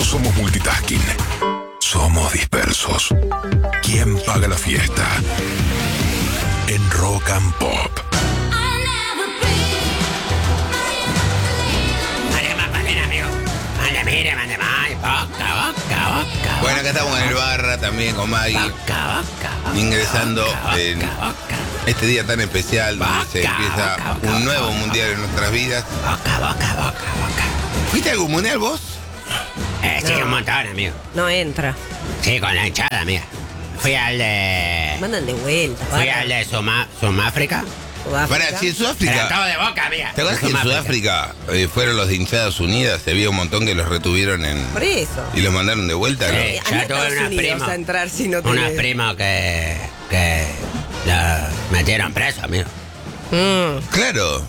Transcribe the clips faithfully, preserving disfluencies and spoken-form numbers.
somos multitasking. Somos dispersos. ¿Quién paga la fiesta? En Rock and Pop. Mire, mande más, boca, boca, boca. Bueno, acá estamos en el Barra también con Maggie. Boca, boca, ingresando boca, en boca, boca. este día tan especial donde Boca, se empieza boca, boca, un nuevo boca. mundial en nuestras vidas. Boca, boca, boca, boca. ¿Fuiste a algún mundial vos? Eh, sí, un montón, amigo. No entra. Sí, con la hinchada, amiga. Fui al de... Mandan de vuelta. Fui Barra. al de Suma- Sudáfrica. Sudáfrica. Para, si en Pero Sudáfrica. todo de boca, amiga. ¿Te acuerdas que en Sudáfrica eh, fueron los de hinchadas unidas? Se vio un montón que los retuvieron en. Por eso. Y los mandaron de vuelta, ¿no? Sí. Eh, Ya anda a tuve Estados unos Unidos primos. a entrar si no Unos tenés... primos que... que... la metieron preso, amigo. Mm. Claro.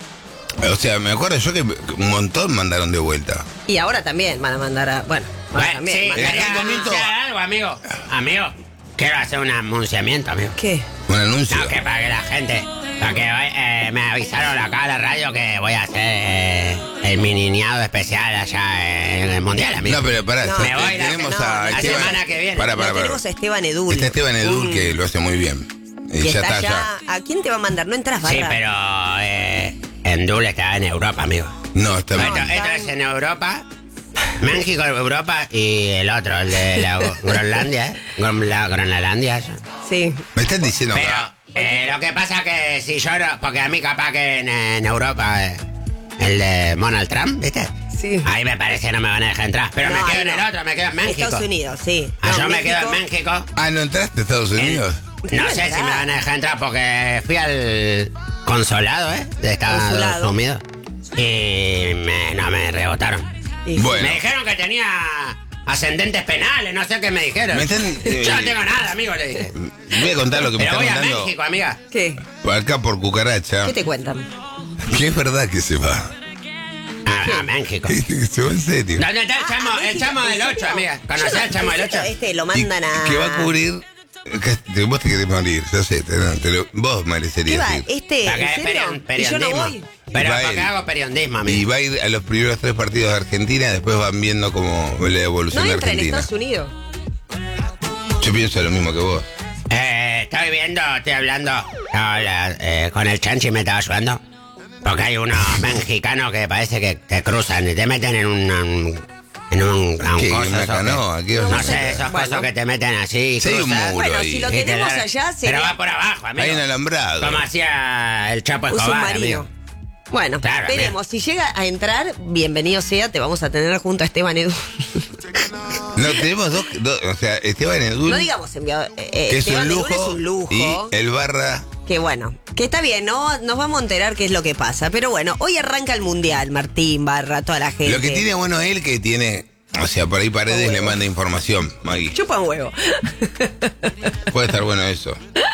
O sea, me acuerdo yo que un montón mandaron de vuelta. Y ahora también van a mandar a... Bueno, ahora Bueno, también. sí, mandan- en quería algún momento- anunciar algo, amigo. Amigo, quiero hacer un anunciamiento, amigo. ¿Qué? Un anuncio. No, que para que la gente... Para que eh, me avisaron acá a la radio que voy a hacer eh, el miniñado especial allá en el Mundial, amigo. No, pero pará, No. ya Me voy te- la- tenemos no, a la Esteban. semana que viene. Pará, No, pará, pará. tenemos a Esteban Edul. Está Esteban Edul Mm. que lo hace muy bien. Y, Y ya está está allá. allá. ¿A quién te va a mandar? No entras, Barra. Sí, pero eh, Endul está en Europa, amigo. No, está bien. Esto, esto están- es en Europa. México, Europa y el otro, el de la Groenlandia, ¿eh? Gron- la Groenlandia. eso. Sí. Me están diciendo Pero acá. eh, lo que pasa que si yo, no- porque a mí capaz que en, en Europa, eh, el de Donald Trump, ¿viste? Sí. Ahí me parece que no me van a dejar entrar. Pero No, me quedo ahí en el no. otro, me quedo en México. Estados Unidos, sí. Ah, No, yo me México- quedo en México. Ah, ¿no entraste a Estados Unidos? No sé si me van a dejar entrar porque fui al consulado, ¿eh? De Estados Consulado. Unidos. Y me- no me rebotaron. Y- Bueno. Me dijeron que tenía ascendentes penales, no sé qué me dijeron. Me están, eh, Yo no tengo nada, amigo, le dije. Voy a contar lo que me Pero están voy a contando México, amiga. ¿Qué? acá por Cucaracha. ¿Qué te cuentan? Que es verdad que se va. A, a México. Se va en serio. ¿Dónde está el chamo, Ah, el México, chamo ¿en del serio? ocho, amiga? Yo ¿Conocés no- al chamo del en serio, ocho? Este lo Y mandan a... que va a cubrir. que vos te querés morir, ya sé, te, te lo- vos ¿Qué merecerías va? ir. Este, Para que ¿en es serio? perion- ¿Y yo no periodismo. voy? Pero Va porque él. hago periodismo, Y amigo. va a ir a los primeros tres partidos de Argentina, después van viendo cómo la evolución No de entra en Argentina. Estados Unidos. Yo pienso lo mismo que vos. Eh, estoy viendo, estoy hablando hola, eh, con el Chanchi, me estaba ayudando. Porque hay unos mexicanos que parece que te cruzan y te meten en un... en un, a un ¿Qué? coso, ¿Una eso que- canoa? ¿Qué no onda? sé, esos Bueno. cosas que te meten así y Sí, hay un cruzas. muro Bueno, ahí. si lo Y te tenemos da- allá, Pero sería va por abajo, amigo. Hay un alambrado. Como hacía el Chapo un Escobar, submarino. amigo. Bueno, Claro, veremos. Si llega a entrar, bienvenido sea, te vamos a tener junto a Esteban Edu. No, tenemos dos, dos- o sea, Esteban Edul, No digamos enviado. eh, eh, que es Esteban un Edul lujo, es un lujo. y el Barra. Que bueno, que está bien, ¿no? Nos vamos a enterar qué es lo que pasa. Pero bueno, hoy arranca el Mundial, Martín, Barra, toda la gente. Lo que tiene bueno él que tiene, o sea, por ahí Paredes le manda información, Maggie. Chupa un huevo. Puede estar bueno eso.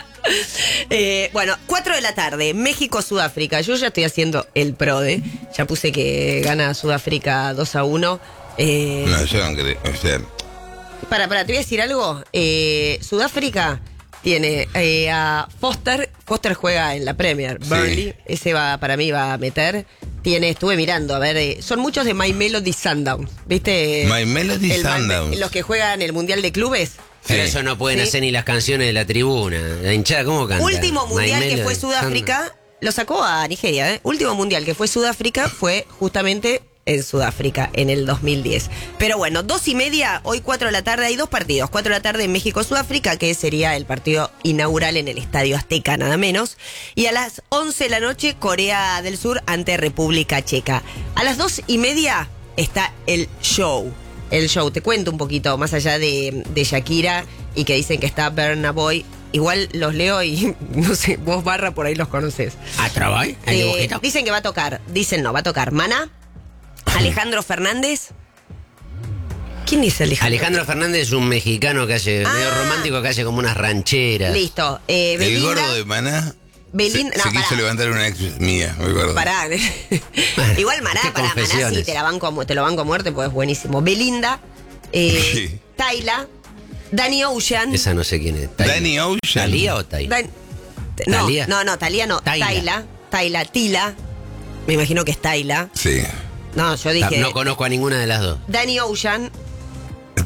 Eh, bueno, cuatro de la tarde, México-Sudáfrica. Yo ya estoy haciendo el PRODE. Ya puse que gana Sudáfrica dos a uno. Eh, No, yo no creo, o sea, Para, para, te voy a decir algo. Eh, Sudáfrica tiene eh, a Foster. Foster juega en la Premier. Sí. Burnley, ese va, para mí va a meter. Tiene, estuve mirando, a ver, eh, son muchos de My Melody Sundowns, ¿viste? My Melody El My- Sundowns. Los que juegan el Mundial de Clubes. Pero Sí. eso no pueden Sí. hacer ni las canciones de la tribuna. La hinchada, ¿cómo canta? Último My mundial que Melody, fue Sudáfrica, lo sacó a Nigeria, ¿eh? Último mundial que fue Sudáfrica fue justamente en Sudáfrica en el dos mil diez. Pero bueno, dos y media, hoy cuatro de la tarde, hay dos partidos. Cuatro de la tarde en México-Sudáfrica, que sería el partido inaugural en el Estadio Azteca, nada menos. Y a las once de la noche, Corea del Sur ante República Checa. A las dos y media está el show. El show, te cuento un poquito, más allá de, de Shakira y que dicen que está Burna Boy. Igual los leo y no sé, vos Barra por ahí los conoces. ¿Astro Boy? ¿El Eh, dibujito? dicen que va a tocar, dicen no, va a tocar Maná, Alejandro Fernández. ¿Quién dice Alejandro? Alejandro Fernández es un mexicano que hace, Ah. medio romántico, que hace como unas rancheras. Listo. Eh, el Belinda. gordo de Maná Belinda- se, no, se quiso pará. levantar una ex mía, me acuerdo. Pará. Igual Maná, qué para Maná sí, confesiones. te, la banco, a mu- te lo banco a muerte, pues es buenísimo. Belinda, eh, Sí. Tayla, Danny Ocean. Esa no sé quién es. Tayla. Danny Ocean. ¿Talía o Tayla? Dan- no, ¿Talía? no, no, Talía no. Tayla. Tayla, Tayla, Tila. Me imagino que es Tayla. Sí. No, yo dije. No conozco a ninguna de las dos. Danny Ocean,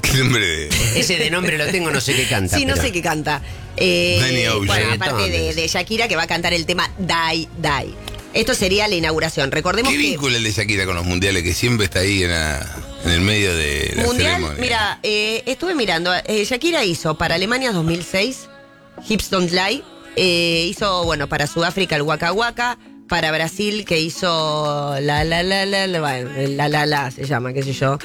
¿Qué nombre de...? Ese de nombre lo tengo, no sé qué canta. Sí, no pero- sé qué canta. Eh, Danny Ocean. bueno, aparte de, Reggaetones. de Shakira, que va a cantar el tema Die, Die. Esto sería la inauguración. Recordemos ¿Qué que... vínculo el de Shakira con los mundiales que siempre está ahí en, la- en el medio de la Mundial, ceremonia? mira, eh, estuve mirando. eh, Shakira hizo para Alemania dos mil seis, Hips Don't Lie. eh, hizo, bueno, para Sudáfrica el Waka Waka. Para Brasil, que hizo la la la la la, bueno, la la la se llama, qué sé yo.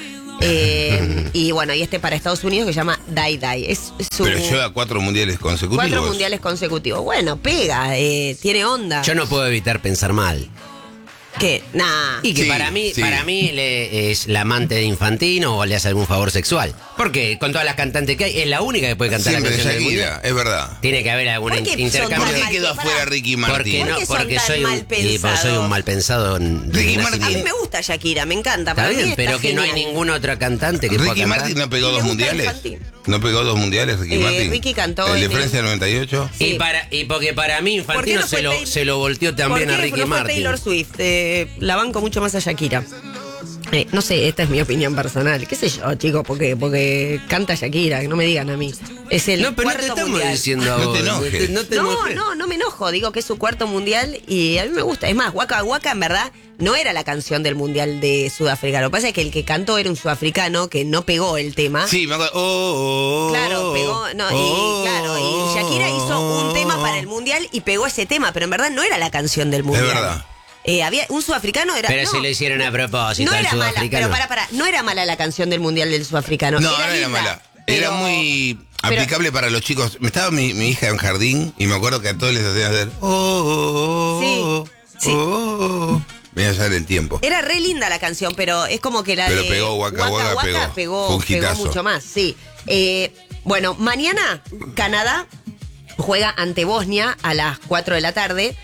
Eh, y bueno, y este para Estados Unidos que se llama Die Die. Es su Pero lleva cuatro mundiales consecutivos. cuatro mundiales consecutivos. Bueno, pega, eh, tiene onda. Yo no puedo evitar pensar mal. ¿Qué? Nah. Y que Sí, para mí, sí. para mí le- es la amante de Infantino o le hace algún favor sexual. Porque con todas las cantantes que hay, es la única que puede cantar Siempre la de canción del Shakira, mundial. es verdad. Tiene que haber algún ¿Por qué in- son intercambio. ¿Por tan qué mal quedó pensados? afuera Ricky Porque Martin? ¿Por no, qué son porque tan soy mal un, y porque soy pensados? un mal pensado. de Ricky Martin- A mí nacimiento. me gusta Shakira, me encanta. Está Para mí bien, está pero que no hay genial. ninguna otra cantante que pueda Ricky cantar. Martin no pegó Y le dos gusta mundiales. Infantil. ¿No pegó dos mundiales Ricky Eh, Martin? Ricky cantó El de en el- Francia noventa y ocho. Y, Sí. para, y porque para mí ¿Por qué Infantino no fue se, lo, Taylor- se lo volteó también ¿Por a qué Ricky no fue Martin. Taylor Swift? Eh, la banco mucho más a Shakira. Eh, no sé, esta es mi opinión personal. ¿Qué sé yo, chicos? Porque, porque canta Shakira, que no me digan a mí. Es el No, pero no te cuarto estamos mundial. diciendo a No vos. te enojes. No, te No, enojes. no, no me enojo. Digo que es su cuarto mundial y a mí me gusta. Es más, Waka Waka en verdad no era la canción del mundial de Sudáfrica. Lo que pasa es que el que cantó era un sudafricano que no pegó el tema. Sí, me acuerdo. Oh, oh, oh, Claro, oh, pegó, no, oh, y claro, y Shakira hizo un tema para el mundial y pegó ese tema, pero en verdad no era la canción del mundial. verdad. Eh, había un sudafricano era. Pero no, si lo hicieron a propósito no al era mala, sudafricano. pero para, para, no era mala la canción del mundial del sudafricano. No, era no era linda, mala. pero- Era muy pero- aplicable para los chicos. Estaba mi, mi hija en jardín y me acuerdo que a todos les hacían hacer. Oh, oh, oh, Sí, sí. oh, oh. Me iba a salir el tiempo. Era re linda la canción, pero es como que la Pero de pegó, Waka Waka pegó. Fue pegó, un pegó hitazo. mucho más, sí. Eh, bueno, mañana Canadá juega ante Bosnia a las cuatro de la tarde.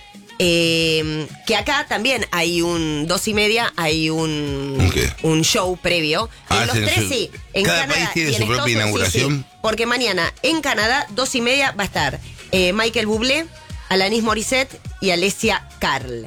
Eh, que acá también hay un dos y media, hay un, ¿Un qué? un show previo. Ah, en los hacen tres su- sí. En cada Canadá país tiene y en su propia Estados Unidos, inauguración. sí, sí. Porque mañana en Canadá, dos y media, va a estar eh, Michael Bublé, Alanis Morissette y Alessia Carl.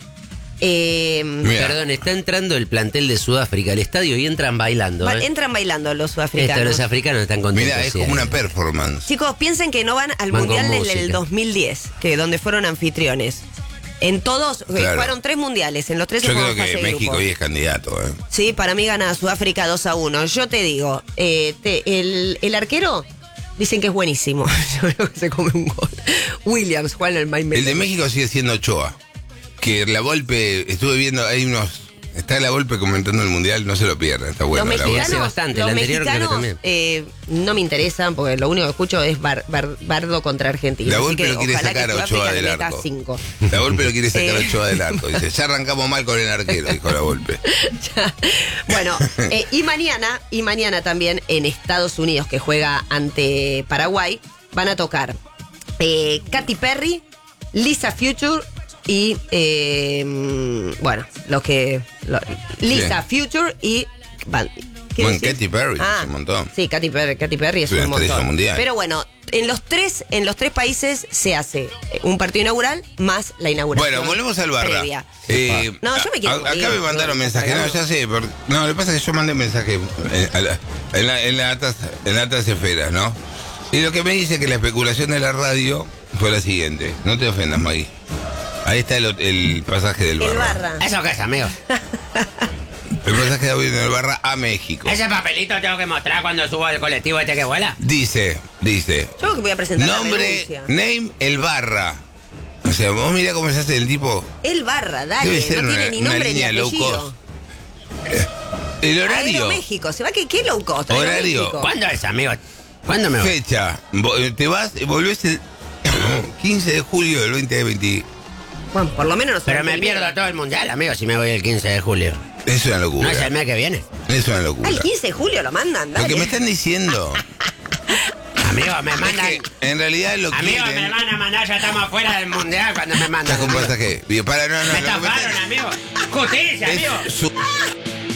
Eh, Mira. Perdón, está entrando el plantel de Sudáfrica al estadio y entran bailando. va- ¿eh? entran bailando los Esto, sudafricanos. los africanos están contentos. Mira, es sí, como una eh. performance. Chicos, piensen que no van al Van mundial con desde el música. dos mil diez, que donde fueron anfitriones. En todos, eh, Claro. fueron tres mundiales, en los tres se Yo jugó creo fase que de México grupos. hoy es candidato. ¿eh? Sí, para mí gana Sudáfrica dos a uno. Yo te digo, eh, te- el, el arquero dicen que es buenísimo. Yo creo que se come un gol. Williams, Juan el Maime. El de México sigue siendo Ochoa. Que la Volpe, estuve viendo, hay unos. Está la Volpe comentando el mundial, no se lo pierdan, está bueno. los la Volpe. Volpe. mexicanos, Hace bastante, los el anterior creo que mexicanos también. eh, no me interesan porque lo único que escucho es bar- bar- bardo contra Argentina. La Así Volpe que lo quiere ojalá sacar que a Ochoa Sudáfrica del le meta arco. cinco. La Volpe lo quiere sacar a Eh. Ochoa del arco. Dice, ya arrancamos mal con el arquero, dijo la Volpe. Ya. Bueno, eh, y mañana, y mañana también en Estados Unidos, que juega ante Paraguay, van a tocar eh, Katy Perry, Lisa Future y eh, bueno, los que lo- Lisa Future y van- ¿qué Bueno, decir? Katy Perry, es un montón. Sí, Katy Perry, Katy Perry es Es una un estrella montón. mundial. Pero bueno, en los tres, en los tres países se hace un partido inaugural más la inauguración. Bueno, volvemos al Barra. previa. Eh, No, yo me quiero a- morir, Acá me no, mandaron no, mensajes. No, no. ya sé. pero- no, lo que pasa es que yo mandé mensaje eh, a la- en, la- en, las altas, en las altas esferas, ¿no? Y lo que me dice que la especulación de la radio fue la siguiente. No te ofendas, Magui. Ahí está el, el pasaje del El Barra. Barra. ¿Eso qué es, amigo? El pasaje de hoy del Barra a México. Ese papelito tengo que mostrar cuando subo al colectivo este que vuela. Dice, dice, Yo que voy a presentar la nombre, renuncia. name, el Barra. O sea, vos mirá cómo se hace el tipo. El Barra, dale, Debe ser no una- tiene ni una nombre ni línea low apellido. cost. El horario, Aeroméxico, ¿se va que qué low cost? Horario. Aeroméxico. ¿Cuándo es, amigo? ¿Cuándo me voy? fecha. Vo- Te vas, volvés el quince de julio del veinte veinte. Bueno, por lo menos no se Pero va me el pierdo primero. todo el mundial, amigo, si me voy el quince de julio. Es una ¿No locura. es el mes que viene? Es una Ah, locura. el quince de julio lo mandan, Lo dale. que me están diciendo Amigo, me es mandan... que en realidad lo Amigo, quieren. me van a mandar, ya estamos fuera del mundial cuando me mandan. Estás con amigo. pasaje. Digo, para, no, no, Me lo que me estafaron, están- amigo. Justicia, amigo. es su-